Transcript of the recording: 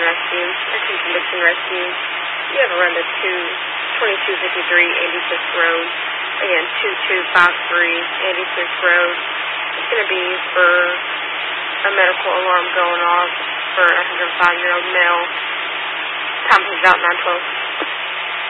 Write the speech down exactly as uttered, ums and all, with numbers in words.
Rescue. Attention Dixon Rescue. You have a run to two twenty-two fifty-three eighty-sixth Road. Again, two two five three eighty-sixth Road. It's going to be for a medical alarm going off for a one hundred five-year-old male. Time is about nine twelve.